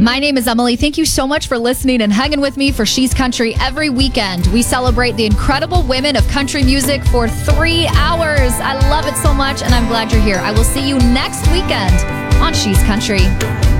My name is Emily. Thank you so much for listening and hanging with me for She's Country every weekend. We celebrate the incredible women of country music for 3 hours. I love it so much, and I'm glad you're here. I will see you next weekend on She's Country.